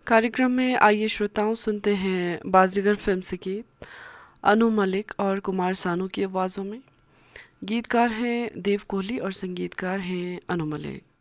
कार्यक्रम में आइए श्रोताओं सुनते हैं बाजीगर फिल्म से गीत अनु मलिक और कुमार सानू की आवाज़ों में। गीतकार हैं देव कोहली और संगीतकार हैं अनु मलिक।